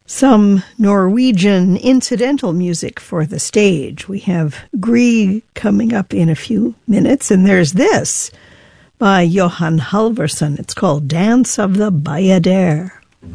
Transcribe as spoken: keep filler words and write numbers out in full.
Some Norwegian incidental music for the stage. We have Grieg coming up in a few minutes, and there's this by Johan Halvorson. It's called Dance of the Bayadere.